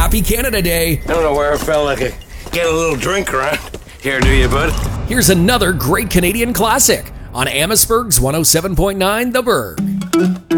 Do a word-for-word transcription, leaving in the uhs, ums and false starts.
happy Canada Day. I don't know where I felt like I get a little drink around here, do you, bud? Here's another great Canadian classic on Amherstburg's one oh seven point nine The Berg.